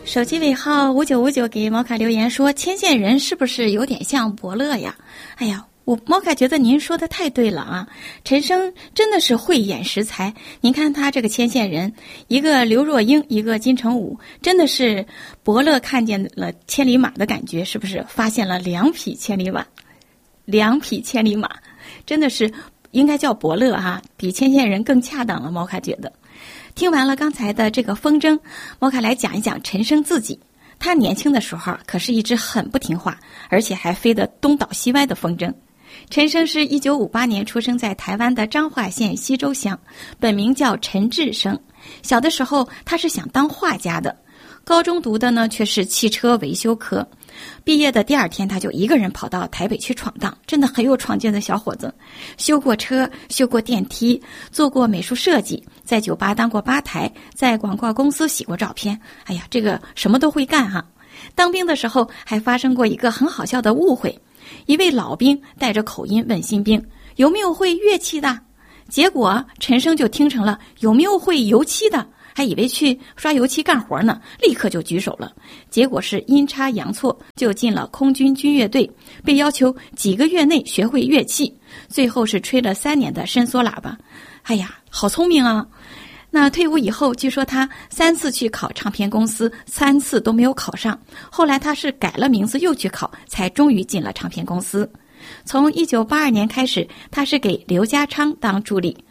手机尾号5959给毛卡留言说，牵线人是不是有点像伯乐呀？哎呀，我毛卡觉得您说的太对了啊！陈升真的是慧眼识才，您看他这个牵线人，一个刘若英，一个金城武，真的是伯乐看见了千里马的感觉，是不是发现了两匹千里马？两匹千里马，真的是应该叫伯乐啊，比牵线人更恰当了，毛卡觉得。听完了刚才的这个风筝，毛卡来讲一讲陈升自己。他年轻的时候可是一只很不听话，而且还飞得东倒西歪的风筝。陈升是1958年出生在台湾的彰化县西周乡，本名叫陈志升。小的时候他是想当画家的，高中读的呢却是汽车维修科。毕业的第二天他就一个人跑到台北去闯荡，真的很有闯劲的小伙子。修过车，修过电梯，做过美术设计，在酒吧当过吧台，在广告公司洗过照片。哎呀，这个什么都会干哈。当兵的时候还发生过一个很好笑的误会，一位老兵带着口音问新兵有没有会乐器的，结果陈升就听成了有没有会油漆的，还以为去刷油漆干活呢，立刻就举手了。结果是阴差阳错就进了空军军乐队，被要求几个月内学会乐器，最后是吹了3年的伸缩喇叭。哎呀，好聪明啊！那退伍以后，据说他3次去考唱片公司，3次都没有考上。后来他是改了名字又去考，才终于进了唱片公司。从1982年开始，他是给刘家昌当助理，